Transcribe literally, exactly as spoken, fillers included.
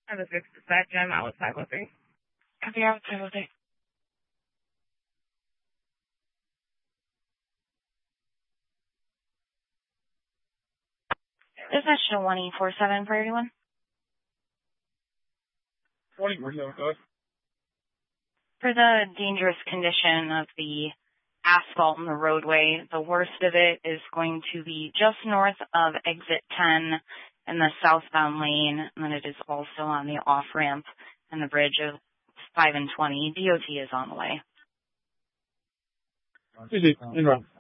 And the fixed dispatch, I'm out with five oh three. Copy out, five oh three. Dispatch to one eight four seven for everyone. one eight four seven, go ahead. For the dangerous condition of the asphalt in the roadway, the worst of it is going to be just north of exit ten in the southbound lane, and then it is also on the off-ramp and the bridge of five and twenty. D O T is on the way. Easy, in route.